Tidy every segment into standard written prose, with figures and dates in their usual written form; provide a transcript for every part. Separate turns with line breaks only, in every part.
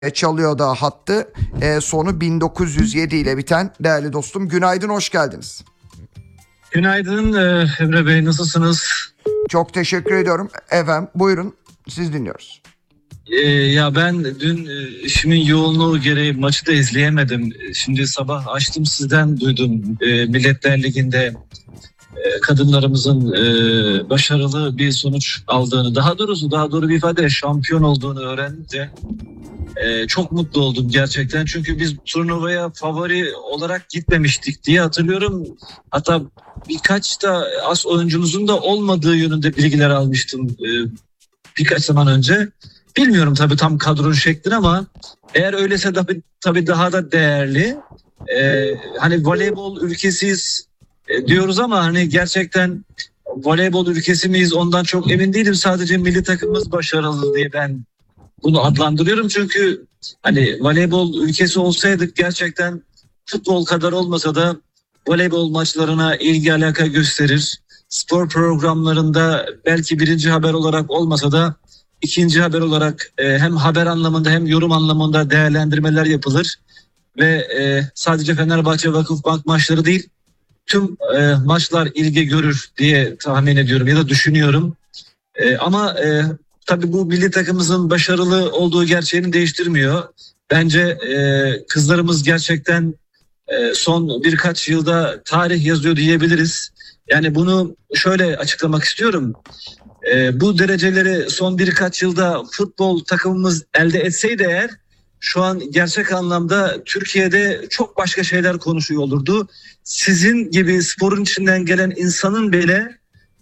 çalıyor da hattı. Sonu 1907 ile biten değerli dostum. Günaydın, hoş geldiniz.
Günaydın Emre Bey, nasılsınız?
Çok teşekkür ediyorum. Efendim buyurun, siz dinliyoruz.
Ya ben dün işimin yoğunluğu gereği maçı da izleyemedim. Şimdi sabah açtım, sizden duydum. Milletler Ligi'nde kadınlarımızın başarılı bir sonuç aldığını, daha doğru bir ifade şampiyon olduğunu öğrenince çok mutlu oldum gerçekten. Çünkü biz turnuvaya favori olarak gitmemiştik diye hatırlıyorum. Hatta birkaç da as oyuncumuzun da olmadığı yönünde bilgiler almıştım birkaç zaman önce. Bilmiyorum tabii tam kadronun şeklini ama eğer öyleyse tabii daha da değerli. Hani voleybol ülkesiyiz diyoruz ama hani gerçekten voleybol ülkesi miyiz ondan çok emin değilim. Sadece milli takımımız başarılı diye ben bunu adlandırıyorum. Çünkü hani voleybol ülkesi olsaydık gerçekten futbol kadar olmasa da voleybol maçlarına ilgi alaka gösterir. Spor programlarında belki birinci haber olarak olmasa da ikinci haber olarak hem haber anlamında hem yorum anlamında değerlendirmeler yapılır. Ve sadece Fenerbahçe Vakıfbank maçları değil tüm maçlar ilgi görür diye tahmin ediyorum ya da düşünüyorum. Ama tabii bu milli takımımızın başarılı olduğu gerçeğini değiştirmiyor. Bence kızlarımız gerçekten son birkaç yılda tarih yazıyor diyebiliriz. Yani bunu şöyle açıklamak istiyorum. Bu dereceleri son birkaç yılda futbol takımımız elde etseydi eğer şu an gerçek anlamda Türkiye'de çok başka şeyler konuşuyor olurdu. Sizin gibi sporun içinden gelen insanın bile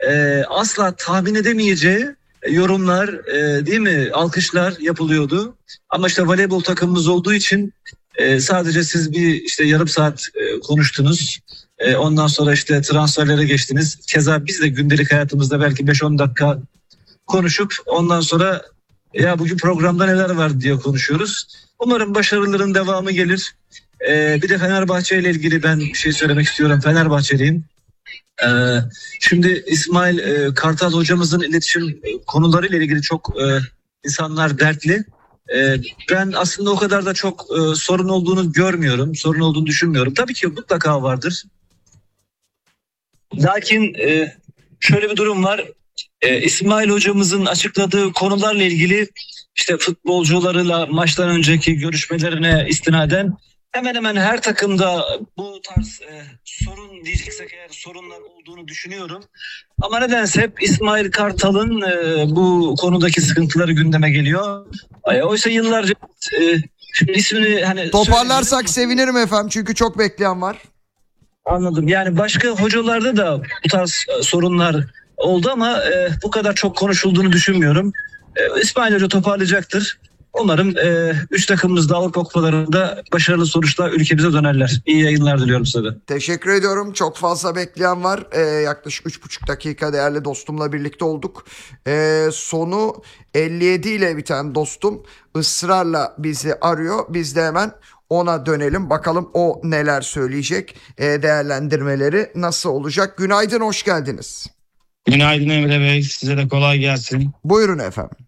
asla tahmin edemeyeceği yorumlar, değil mi, alkışlar yapılıyordu. Ama işte voleybol takımımız olduğu için sadece siz bir işte yarım saat konuştunuz. Ondan sonra işte transferlere geçtiniz. Keza biz de gündelik hayatımızda belki 5-10 dakika konuşup ondan sonra ya bugün programda neler var diye konuşuyoruz. Umarım başarıların devamı gelir. Bir de Fenerbahçe ile ilgili ben bir şey söylemek istiyorum. Fenerbahçeliyim. Şimdi İsmail Kartal hocamızın iletişim konularıyla ilgili çok insanlar dertli. Ben aslında o kadar da çok sorun olduğunu görmüyorum. Sorun olduğunu düşünmüyorum. Tabii ki mutlaka vardır. Lakin şöyle bir durum var. İsmail hocamızın açıkladığı konularla ilgili işte futbolcularıyla maçtan önceki görüşmelerine istinaden hemen hemen her takımda bu tarz sorun diyeceksek eğer sorunlar olduğunu düşünüyorum. Ama nedense hep İsmail Kartal'ın bu konudaki sıkıntıları gündeme geliyor. Oysa yıllarca şimdi ismini hani
Toparlarsak sevinirim efendim, çünkü çok bekleyen var.
Anladım. Yani başka hocalarda da bu tarz sorunlar oldu ama bu kadar çok konuşulduğunu düşünmüyorum. İsmail Hoca toparlayacaktır. Umarım 3 takımımız da Avrupa Kupalarında başarılı sonuçla ülkemize dönerler. İyi yayınlar diliyorum size de.
Teşekkür ediyorum. Çok fazla bekleyen var. Yaklaşık 3,5 dakika değerli dostumla birlikte olduk. Sonu 57 ile biten dostum ısrarla bizi arıyor. Biz de hemen ona dönelim. Bakalım o neler söyleyecek. Değerlendirmeleri nasıl olacak? Günaydın, hoş geldiniz.
Günaydın Emre Bey. Size de kolay gelsin.
Buyurun efendim.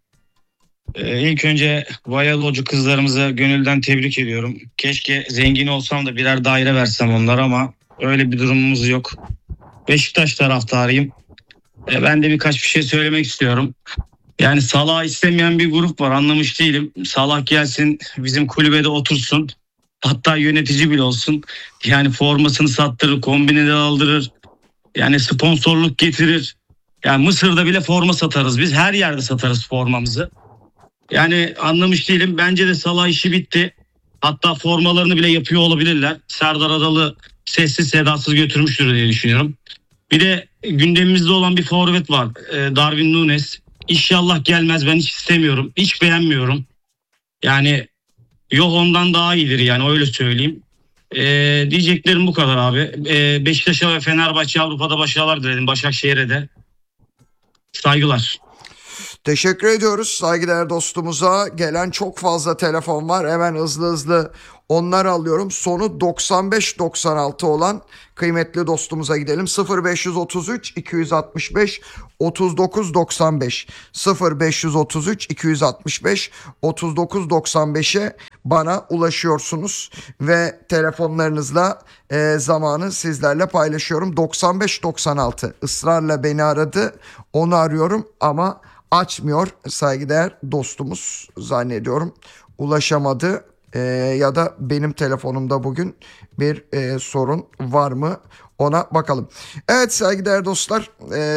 İlk önce voleybol kızlarımıza gönülden tebrik ediyorum. Keşke zengin olsam da birer daire versem onlara ama öyle bir durumumuz yok. Beşiktaş taraftarıyım. Ben de birkaç bir şey söylemek istiyorum. Yani Salah istemeyen bir grup var, anlamış değilim. Salah gelsin bizim kulübede otursun. Hatta yönetici bile olsun. Yani formasını sattırır, kombini de aldırır. Yani sponsorluk getirir. Yani Mısır'da bile forma satarız biz. Her yerde satarız formamızı. Yani anlamış değilim. Bence de Salah işi bitti. Hatta formalarını bile yapıyor olabilirler. Serdar Adalı sessiz sedasız götürmüştür diye düşünüyorum. Bir de gündemimizde olan bir forvet var. Darwin Núñez. İnşallah gelmez. Ben hiç istemiyorum. Hiç beğenmiyorum. Yani yok ondan daha iyidir yani, öyle söyleyeyim. Diyeceklerim bu kadar abi. Beşiktaş'a ve Fenerbahçe Avrupa'da başarılar dilerim. Başakşehir'e de. Saygılar.
Teşekkür ediyoruz saygıdeğer dostumuza. Gelen çok fazla telefon var. Hemen hızlı onları alıyorum. Sonu 95-96 olan kıymetli dostumuza gidelim. 0533 265 39 95 0533 265 39 95'e bana ulaşıyorsunuz ve telefonlarınızla zamanı sizlerle paylaşıyorum. 95-96 ısrarla beni aradı. Onu arıyorum ama açmıyor saygıdeğer dostumuz, zannediyorum ulaşamadı. Ya da benim telefonumda bugün bir sorun var mı, ona bakalım. Evet saygıdeğer dostlar,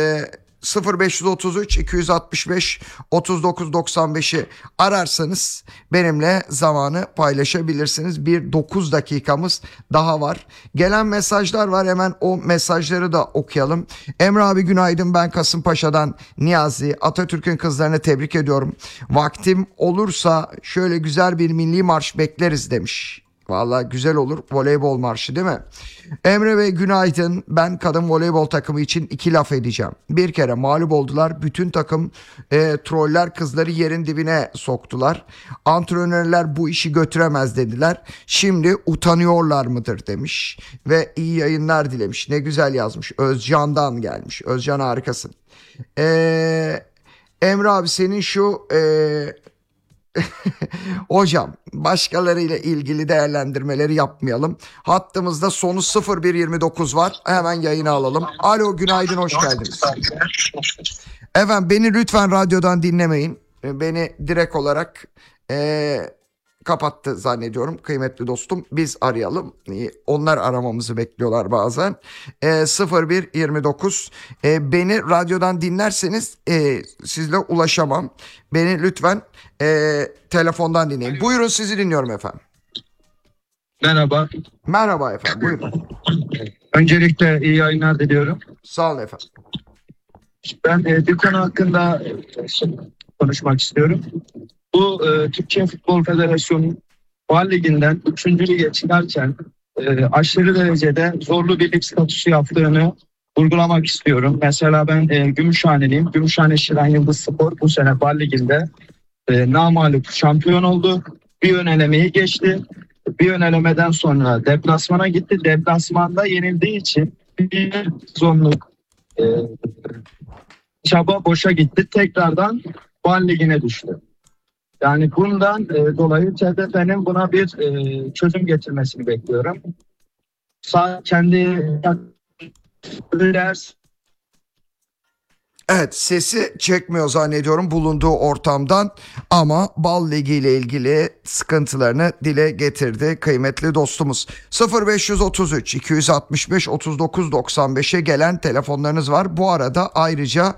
0533 265 39 95'i ararsanız benimle zamanı paylaşabilirsiniz. Bir 9 dakikamız daha var. Gelen mesajlar var, hemen o mesajları da okuyalım. Emre abi günaydın, ben Kasımpaşa'dan Niyazi. Atatürk'ün kızlarını tebrik ediyorum. Vaktim olursa şöyle güzel bir milli marş bekleriz demiş. Vallahi güzel olur, voleybol marşı değil mi? Emre Bey günaydın. Ben kadın voleybol takımı için 2 laf edeceğim. Bir kere mağlup oldular. Bütün takım troller kızları yerin dibine soktular. Antrenörler bu işi götüremez dediler. Şimdi utanıyorlar mıdır demiş. Ve iyi yayınlar dilemiş. Ne güzel yazmış. Özcan'dan gelmiş. Özcan harikasın. Emre abi senin şu... Hocam başkalarıyla ilgili değerlendirmeleri yapmayalım. Hattımızda sonu 0129 var. Hemen yayına alalım. Alo günaydın, hoş geldiniz. Efendim beni lütfen radyodan dinlemeyin. Beni direkt olarak kapattı zannediyorum kıymetli dostum. Biz arayalım. Onlar aramamızı bekliyorlar bazen. 0129 beni radyodan dinlerseniz sizle ulaşamam. Beni lütfen telefondan dinleyin. Buyurun, sizi dinliyorum efendim.
Merhaba.
Merhaba efendim, buyurun.
Öncelikle iyi yayınlar diliyorum.
Sağ olun efendim.
Ben bir konu hakkında konuşmak istiyorum. Bu Türkiye Futbol Federasyonu Bal Ligi'nden 3. lige çıkarken aşırı derecede zorlu bir lig statüsü yaptığını vurgulamak istiyorum. Mesela ben Gümüşhaneliyim. Gümüşhane Şiran Yıldız Spor bu sene Bal Ligi'nde namağlup şampiyon oldu. Bir ön elemeyi geçti. Bir ön elemeden sonra deplasmana gitti. Deplasmanda yenildiği için bir sezonluk çaba boşa gitti. Tekrardan Bal Ligi'ne düştü. Yani bundan dolayı TFF'nin buna bir çözüm getirmesini bekliyorum. Kendi
Evet, sesi çekmiyor zannediyorum bulunduğu ortamdan ama Bal Ligi ile ilgili sıkıntılarını dile getirdi kıymetli dostumuz. 0533 265 39 95'e gelen telefonlarınız var. Bu arada ayrıca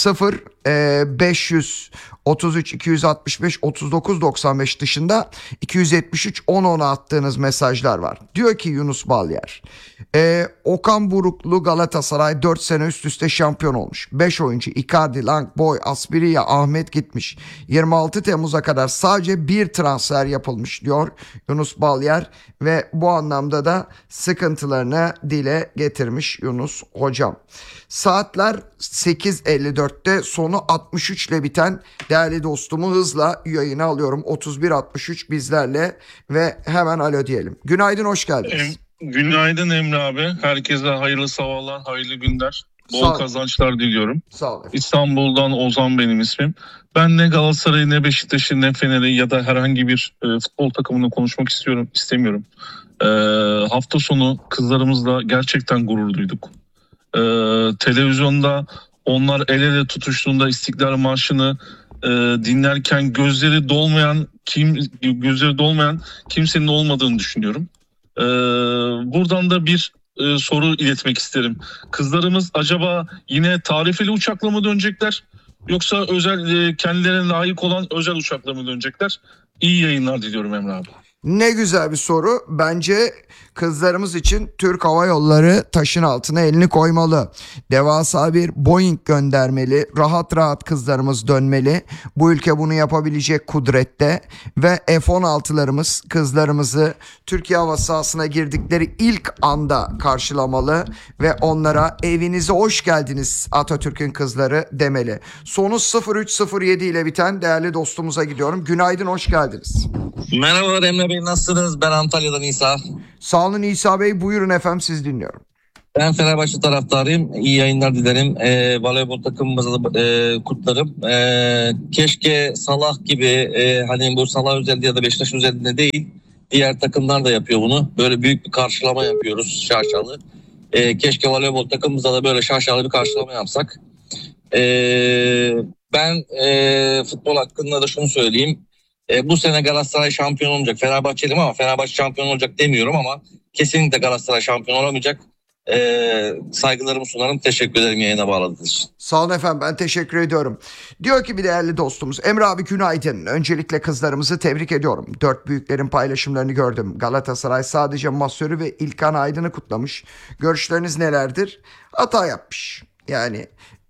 533 265 39 95 dışında 273 10 attığınız mesajlar var. Diyor ki Yunus Balyer, Okan Buruklu Galatasaray 4 sene üst üste şampiyon olmuş. 5 oyuncu Icardi, Lang, Boy, Aspiriya, Ahmet gitmiş. 26 Temmuz'a kadar sadece bir transfer yapılmış diyor Yunus Balyer ve bu anlamda da sıkıntılarını dile getirmiş Yunus hocam. Saatler 8.54'te sonu 63 ile biten değerli dostumu hızla yayına alıyorum. 31.63 bizlerle ve hemen alo diyelim. Günaydın, hoş geldiniz.
Günaydın Emre abi. Herkese hayırlı sabahlar, hayırlı günler. Bol kazançlar diliyorum.
Sağ olun.
İstanbul'dan Ozan benim ismim. Ben ne Galatasaray'ı ne Beşiktaş'ı ne Fener'i ya da herhangi bir futbol takımını konuşmak istemiyorum. Hafta sonu kızlarımızla gerçekten gurur duyduk. Televizyonda onlar el ele tutuştuğunda İstiklal Marşı'nı dinlerken gözleri dolmayan kimsenin olmadığını düşünüyorum. Buradan da bir soru iletmek isterim. Kızlarımız acaba yine tarifeli uçakla mı dönecekler? Yoksa özel kendilerine layık olan özel uçakla mı dönecekler? İyi yayınlar diliyorum Emre abi.
Ne güzel bir soru. Bence kızlarımız için Türk Hava Yolları taşın altına elini koymalı. Devasa bir Boeing göndermeli. Rahat rahat kızlarımız dönmeli. Bu ülke bunu yapabilecek kudrette. Ve F-16'larımız kızlarımızı Türkiye hava sahasına girdikleri ilk anda karşılamalı. Ve onlara evinize hoş geldiniz Atatürk'ün kızları demeli. Sonu 0307 ile biten değerli dostumuza gidiyorum. Günaydın, hoş geldiniz.
Merhabalar Emre Bey, nasılsınız? Ben Antalya'dan İsa.
Sağ olun İsa Bey, buyurun efendim, siz dinliyorum.
Ben Fenerbahçe taraftarıyım. İyi yayınlar dilerim. Voleybol takımımızı kutlarım. Keşke Salah gibi hani bu Salah özelliği ya da Beşiktaş özelliğinde değil, diğer takımlar da yapıyor bunu. Böyle büyük bir karşılama yapıyoruz, şaşalı. Keşke voleybol takımımızda da böyle şaşalı bir karşılama yapsak. Ben futbol hakkında da şunu söyleyeyim. Bu sene Galatasaray şampiyon olmayacak. Fenerbahçeliyim ama Fenerbahçe şampiyon olacak demiyorum ama kesinlikle Galatasaray şampiyon olamayacak. Saygılarımı sunarım. Teşekkür ederim yayına bağladığınız için.
Sağ olun efendim, ben teşekkür ediyorum. Diyor ki bir değerli dostumuz, Emre abi günaydın. Öncelikle kızlarımızı tebrik ediyorum. Dört büyüklerin paylaşımlarını gördüm. Galatasaray sadece masörü ve İlkan Aydın'ı kutlamış. Görüşleriniz nelerdir? Hata yapmış. Yani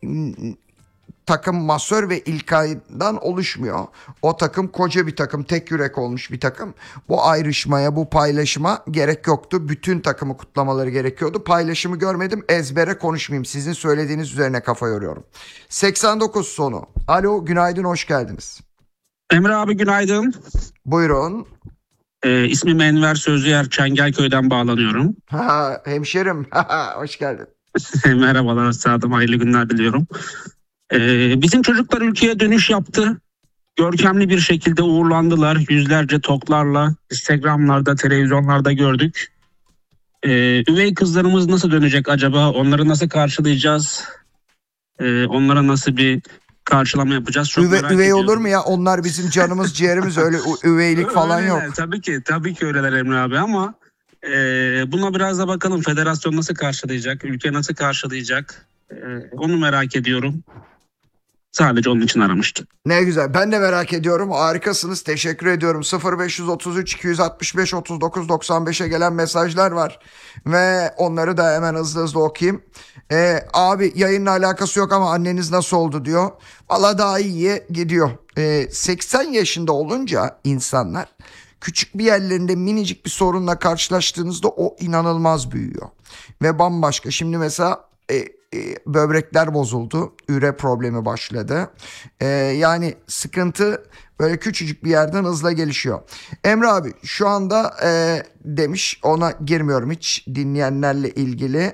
takım masör ve İlkay'dan oluşmuyor. O takım koca bir takım, tek yürek olmuş bir takım. Bu ayrışmaya, bu paylaşıma gerek yoktu. Bütün takımı kutlamaları gerekiyordu. Paylaşımı görmedim, ezbere konuşmayayım. Sizin söylediğiniz üzerine kafa yoruyorum. 89 sonu. Alo, günaydın, hoş geldiniz.
Emre abi günaydın.
Buyurun.
İsmim Enver Sözlüyer, Çengelköy'den bağlanıyorum.
Ha, hemşerim, hoş geldin.
Merhabalar Sadım, hayırlı günler diliyorum. Bizim çocuklar ülkeye dönüş yaptı. Görkemli bir şekilde uğurlandılar. Yüzlerce toklarla Instagram'larda, televizyonlarda gördük. Üvey kızlarımız nasıl dönecek acaba? Onları nasıl karşılayacağız? Onlara nasıl bir karşılama yapacağız? Çok merak
Üvey
ediyorum.
olur mu ya? Onlar bizim canımız ciğerimiz, öyle üveylik falan
Öyleler,
yok.
tabii ki öyleler Emre abi ama buna biraz da bakalım, federasyon nasıl karşılayacak, ülke nasıl karşılayacak, onu merak ediyorum. Sadece onun için aramıştım.
Ne güzel. Ben de merak ediyorum. Harikasınız. Teşekkür ediyorum. 0533 265 39 95'e gelen mesajlar var. Ve onları da hemen hızlı okuyayım. Abi yayınla alakası yok ama anneniz nasıl oldu diyor. Valla daha iyiye gidiyor. 80 yaşında olunca insanlar küçük bir yerlerinde minicik bir sorunla karşılaştığınızda o inanılmaz büyüyor. Ve bambaşka. Şimdi mesela böbrekler bozuldu. Üre problemi başladı. Yani sıkıntı böyle küçücük bir yerden hızla gelişiyor. Emre abi şu anda demiş, ona girmiyorum hiç dinleyenlerle ilgili.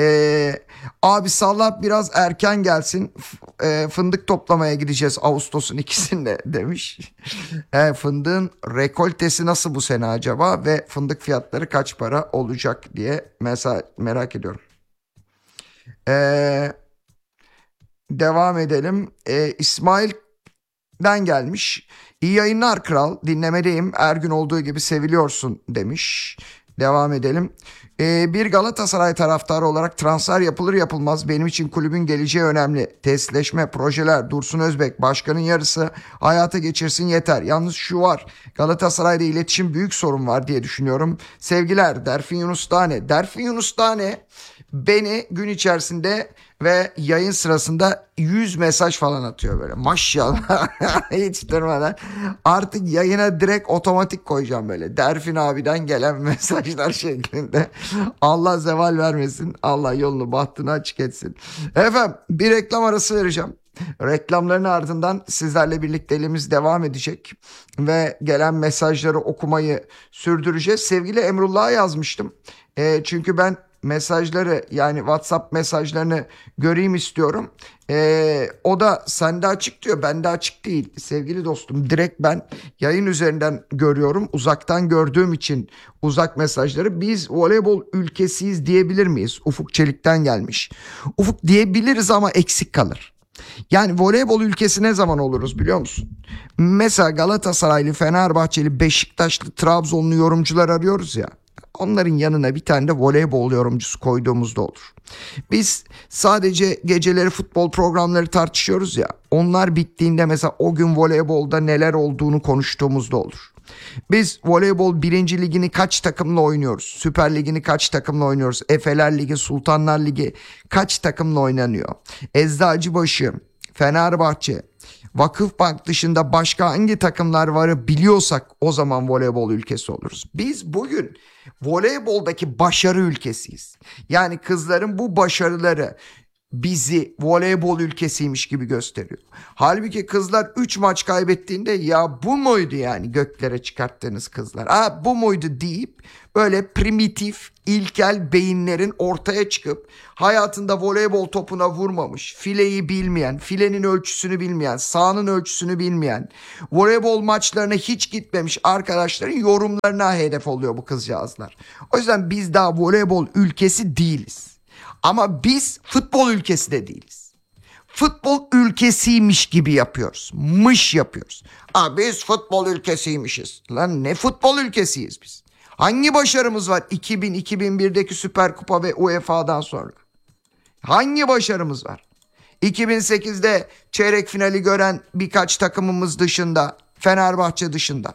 Abi Sallah biraz erken gelsin. Fındık toplamaya gideceğiz Ağustos'un ikisinde demiş. Fındığın rekoltesi nasıl bu sene acaba ve fındık fiyatları kaç para olacak diye mesela merak ediyorum. Devam edelim. İsmail'den gelmiş. İyi yayınlar kral. Dinlemedeyim. Her gün olduğu gibi seviliyorsun demiş. Devam edelim. Bir Galatasaray taraftarı olarak transfer yapılır yapılmaz benim için kulübün geleceği önemli. Testleşme, projeler, Dursun Özbek, başkanın yarısı hayata geçirsin yeter. Yalnız şu var, Galatasaray'da iletişim büyük sorun var diye düşünüyorum. Sevgiler Derfin Yunus Tane. Derfin Yunus Tane beni gün içerisinde ve yayın sırasında 100 mesaj falan atıyor böyle. Maşallah hiç durmadan. Artık yayına direkt otomatik koyacağım böyle. Derfin abiden gelen mesajlar şeklinde. Allah zeval vermesin. Allah yolunu bahtını açık etsin. Efendim bir reklam arası vereceğim. Reklamların ardından sizlerle birlikteliğimiz devam edecek ve gelen mesajları okumayı sürdüreceğiz. Sevgili Emrullah'a yazmıştım. Çünkü ben mesajları, yani WhatsApp mesajlarını göreyim istiyorum. O da sende açık diyor, bende açık değil sevgili dostum. Direkt ben yayın üzerinden görüyorum, uzaktan gördüğüm için uzak mesajları. Biz voleybol ülkesiyiz diyebilir miyiz? Ufuk Çelik'ten gelmiş. Ufuk, diyebiliriz ama eksik kalır. Yani voleybol ülkesi ne zaman oluruz biliyor musun? Mesela Galatasaraylı, Fenerbahçeli, Beşiktaşlı, Trabzonlu yorumcular arıyoruz ya. Onların yanına bir tane de voleybol yorumcusu koyduğumuzda olur. Biz sadece geceleri futbol programları tartışıyoruz ya. Onlar bittiğinde mesela o gün voleybolda neler olduğunu konuştuğumuzda olur. Biz voleybol 1. ligini kaç takımla oynuyoruz? Süper Ligini kaç takımla oynuyoruz? Efeler Ligi, Sultanlar Ligi kaç takımla oynanıyor? Eczacıbaşı, Fenerbahçe, Vakıfbank dışında başka hangi takımlar varı biliyorsak o zaman voleybol ülkesi oluruz. Biz bugün voleyboldaki başarı ülkesiyiz. Yani kızların bu başarıları bizi voleybol ülkesiymiş gibi gösteriyor. Halbuki kızlar 3 maç kaybettiğinde ya bu muydu yani göklere çıkarttığınız kızlar? Bu muydu deyip böyle primitif, ilkel beyinlerin ortaya çıkıp hayatında voleybol topuna vurmamış, fileyi bilmeyen, filenin ölçüsünü bilmeyen, sahanın ölçüsünü bilmeyen, voleybol maçlarına hiç gitmemiş arkadaşların yorumlarına hedef oluyor bu kızcağızlar. O yüzden biz daha voleybol ülkesi değiliz. Ama biz futbol ülkesi de değiliz. Futbol ülkesiymiş gibi yapıyoruz. Mış yapıyoruz. Biz futbol ülkesiymişiz. Lan ne futbol ülkesiyiz biz? Hangi başarımız var 2000-2001'deki Süper Kupa ve UEFA'dan sonra? Hangi başarımız var? 2008'de çeyrek finali gören birkaç takımımız dışında, Fenerbahçe dışında.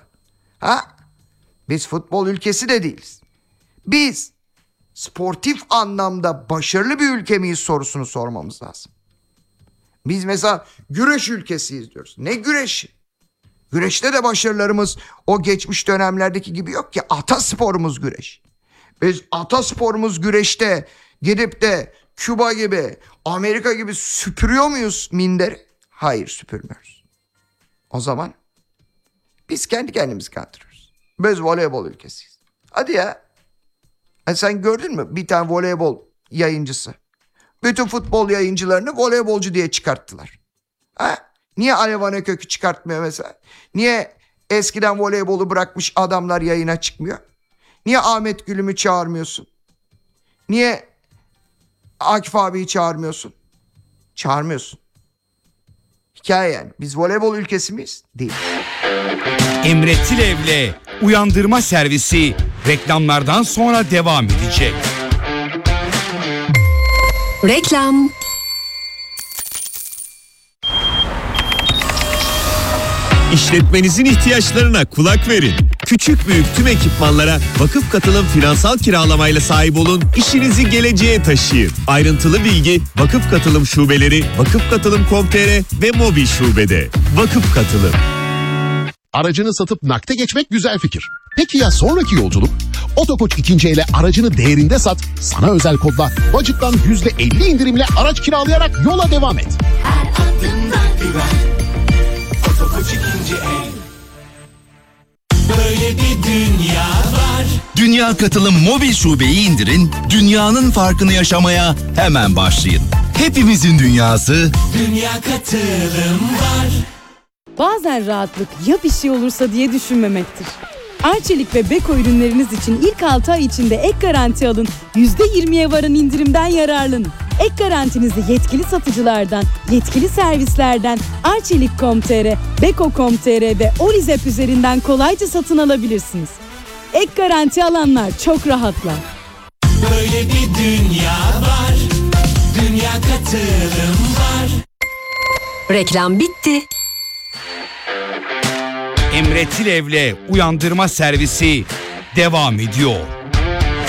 Biz futbol ülkesi de değiliz. Biz sportif anlamda başarılı bir ülke miyiz sorusunu sormamız lazım. Biz mesela güreş ülkesiyiz diyoruz. Ne güreşi? Güreşte de başarılarımız o geçmiş dönemlerdeki gibi yok ki. Atasporumuz güreş. Biz atasporumuz güreşte gidip de Küba gibi, Amerika gibi süpürüyor muyuz minderi? Hayır, süpürmüyoruz. O zaman biz kendi kendimizi kandırıyoruz. Biz voleybol ülkesiyiz. Hadi ya. Sen gördün mü bir tane voleybol yayıncısı? Bütün futbol yayıncılarını voleybolcu diye çıkarttılar. Niye Alev Anakök'ü çıkartmıyor mesela? Niye eskiden voleybolu bırakmış adamlar yayına çıkmıyor? Niye Ahmet Gülüm'ü çağırmıyorsun? Niye Akif abiyi çağırmıyorsun? Çağırmıyorsun. Hikaye yani. Biz voleybol ülkesi miyiz? Değil.
Emre Tilev'le Uyandırma Servisi reklamlardan sonra devam edecek.
Reklam.
İşletmenizin ihtiyaçlarına kulak verin. Küçük büyük tüm ekipmanlara Vakıf Katılım finansal kiralamayla sahip olun, işinizi geleceğe taşıyın. Ayrıntılı bilgi Vakıf Katılım şubeleri, vakıfkatılım.com.tr ve mobil şubede. Vakıf Katılım.
Aracını satıp nakde geçmek güzel fikir. Peki ya sonraki yolculuk? Otokoç ikinci ele aracını değerinde sat, sana özel kodla Budget'tan %50 indirimle araç kiralayarak yola devam et.
Her adımda güven. Otokoç ikinci el. Böyle bir dünya var.
Dünya Katılım mobil şubeyi indirin, dünyanın farkını yaşamaya hemen başlayın. Hepimizin dünyası
Dünya Katılım var.
Bazen rahatlık ya bir şey olursa diye düşünmemektir. Arçelik ve Beko ürünleriniz için ilk 6 ay içinde ek garanti alın, %20'ye varan indirimden yararlanın. Ek garantinizi yetkili satıcılardan, yetkili servislerden, Arçelik.com.tr, Beko.com.tr ve Olizep üzerinden kolayca satın alabilirsiniz. Ek garanti alanlar çok rahatlar.
Böyle bir dünya var. Dünya Katılım var.
Reklam bitti.
Emre Tilev'le Uyandırma Servisi devam ediyor.